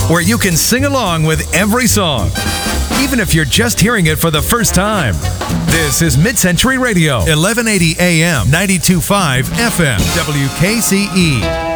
where you can sing along with every song, even if you're just hearing it for the first time. This is Mid-Century Radio, 1180 AM, 92.5 FM, WKCE.